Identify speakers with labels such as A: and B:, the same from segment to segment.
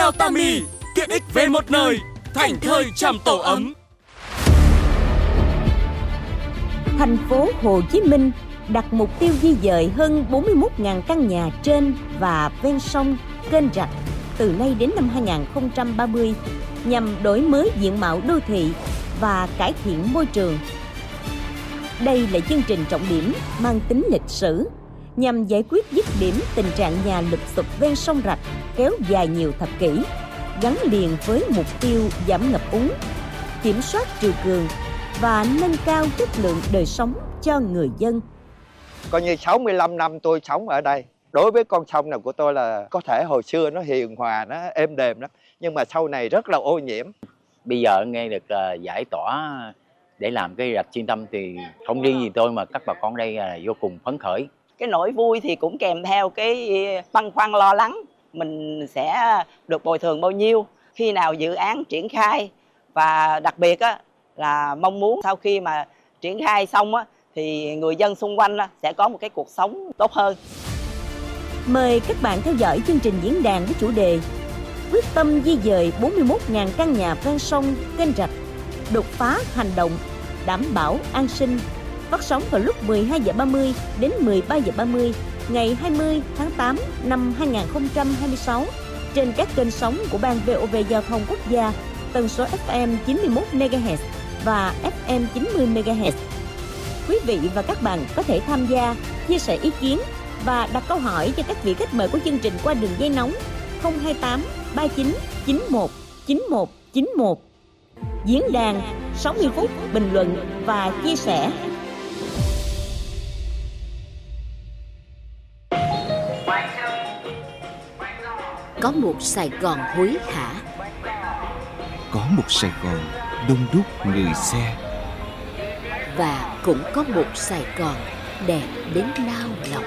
A: Atami, tiện ích về một nơi, thành thơi trong tổ ấm.
B: Thành phố Hồ Chí Minh đặt mục tiêu di dời hơn 41.000 căn nhà trên và ven sông, kênh rạch từ nay đến năm 2030 nhằm đổi mới diện mạo đô thị và cải thiện môi trường. Đây là chương trình trọng điểm mang tính lịch sử nhằm giải quyết dứt điểm tình trạng nhà lụp xụp ven sông rạch kéo dài nhiều thập kỷ, gắn liền với mục tiêu giảm ngập úng, kiểm soát triều cường và nâng cao chất lượng đời sống cho người dân.
C: Coi như 65 năm tôi sống ở đây. Đối với con sông này của tôi là có thể hồi xưa nó hiền hòa, nó êm đềm lắm, nhưng mà sau này rất là ô nhiễm.
D: Bây giờ nghe được giải tỏa để làm cái rạch xuyên tâm thì không riêng gì tôi mà các bà con đây là vô cùng phấn khởi.
E: Cái nỗi vui thì cũng kèm theo cái băn khoăn lo lắng, mình sẽ được bồi thường bao nhiêu, khi nào dự án triển khai, và đặc biệt là mong muốn sau khi mà triển khai xong thì người dân xung quanh sẽ có một cái cuộc sống tốt hơn.
B: Mời các bạn theo dõi chương trình diễn đàn với chủ đề quyết tâm di dời 41.000 căn nhà ven sông, kênh rạch, đột phá hành động, đảm bảo an sinh, phát sóng vào lúc 12h30 đến 13h30 ngày 20 tháng 8 năm 2026 trên các kênh sóng của Ban VOV Giao thông Quốc gia, tần số FM 91 MHz và FM 90 MHz. Quý vị và các bạn có thể tham gia, chia sẻ ý kiến và đặt câu hỏi cho các vị khách mời của chương trình qua đường dây nóng 028 39 91 91 91. Diễn đàn 60 phút bình luận và chia sẻ.
F: Có một Sài Gòn hối hả,
G: có một Sài Gòn đông đúc người xe,
F: và cũng có một Sài Gòn đẹp đến nao lòng.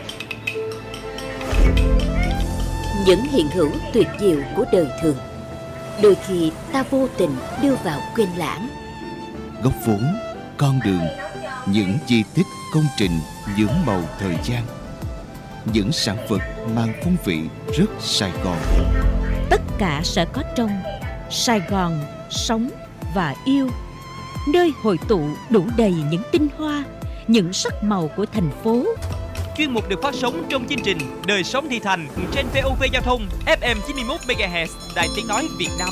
F: Những hiện hữu tuyệt diệu của đời thường, đôi khi ta vô tình đưa vào quên lãng.
G: Góc phố, con đường, những di tích công trình nhuốm màu thời gian, những sản vật mang phong vị rất Sài Gòn.
H: Tất cả sẽ có trong Sài Gòn sống và yêu, nơi hội tụ đủ đầy những tinh hoa, những sắc màu của thành phố.
I: Chuyên mục được phát sóng trong chương trình Đời sống thị thành trên VOV Giao thông FM 91 MHz, Đài Tiếng nói Việt Nam.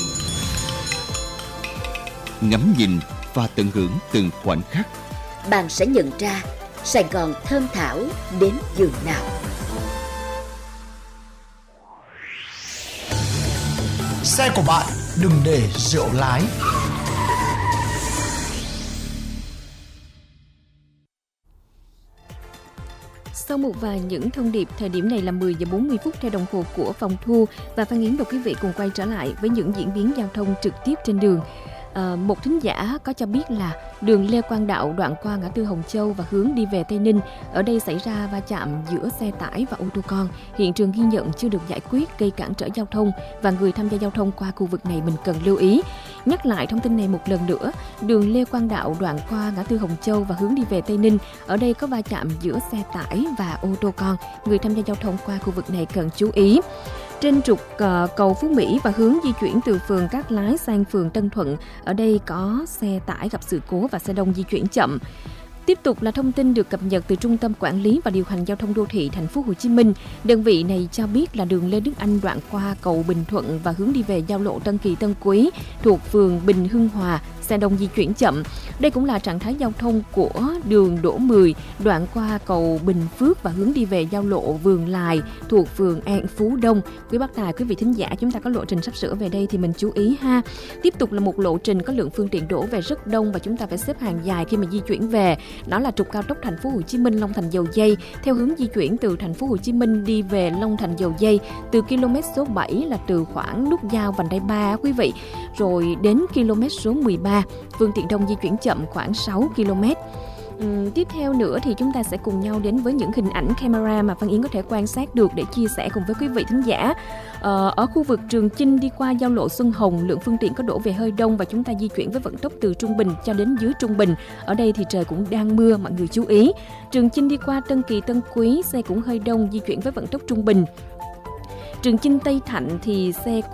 G: Ngắm nhìn và tận hưởng từng khoảnh khắc,
F: bạn sẽ nhận ra Sài Gòn thơm thảo đến giường nào.
J: Xe của bạn đừng để rượu lái.
K: Sau một vài những thông điệp, thời điểm này là 10 giờ 40 phút theo đồng hồ của phòng thu, và Phan Yến và quý vị cùng quay trở lại với những diễn biến giao thông trực tiếp trên đường. Một thính giả có cho biết là đường Lê Quang Đạo đoạn qua ngã tư Hồng Châu và hướng đi về Tây Ninh, ở đây xảy ra va chạm giữa xe tải và ô tô con. Hiện trường ghi nhận chưa được giải quyết, gây cản trở giao thông, và người tham gia giao thông qua khu vực này mình cần lưu ý. Nhắc lại thông tin này một lần nữa, đường Lê Quang Đạo đoạn qua ngã tư Hồng Châu và hướng đi về Tây Ninh, ở đây có va chạm giữa xe tải và ô tô con. Người tham gia giao thông qua khu vực này cần chú ý. Trên trục cầu Phú Mỹ và hướng di chuyển từ phường Cát Lái sang phường Tân Thuận, ở đây có xe tải gặp sự cố và xe đông di chuyển chậm. Tiếp tục là thông tin được cập nhật từ Trung tâm Quản lý và Điều hành Giao thông Đô thị Thành phố Hồ Chí Minh. Đơn vị này cho biết là đường Lê Đức Anh đoạn qua cầu Bình Thuận và hướng đi về giao lộ Tân Kỳ Tân Quý thuộc phường Bình Hưng Hòa, xe đông di chuyển chậm. Đây cũng là trạng thái giao thông của đường Đỗ 10 đoạn qua cầu Bình Phước và hướng đi về giao lộ Vườn Lài thuộc phường An Phú Đông. Quý bác tài, quý vị thính giả, chúng ta có lộ trình sắp sửa về đây thì mình chú ý ha. Tiếp tục là một lộ trình có lượng phương tiện đổ về rất đông và chúng ta phải xếp hàng dài khi mà di chuyển về. Đó là trục cao tốc Thành phố Hồ Chí Minh Long Thành Dầu Giây theo hướng di chuyển từ Thành phố Hồ Chí Minh đi về Long Thành Dầu Giây từ km số 7 là từ khoảng nút giao vành đai 3 quý vị, rồi đến km số 13 phương tiện đông di chuyển chậm khoảng 6 km. Tiếp theo nữa thì chúng ta sẽ cùng nhau đến với những hình ảnh camera mà Phan Yến có thể quan sát được để chia sẻ cùng với quý vị thính giả. Ở khu vực Trường Chinh đi qua giao lộ Xuân Hồng, lượng phương tiện có đổ về hơi đông và chúng ta di chuyển với vận tốc từ trung bình cho đến dưới trung bình. Ở đây thì trời cũng đang mưa, mọi người chú ý. Trường Chinh đi qua Tân Kỳ Tân Quý, xe cũng hơi đông, di chuyển với vận tốc trung bình. Trường Chinh Tây Thạnh thì xe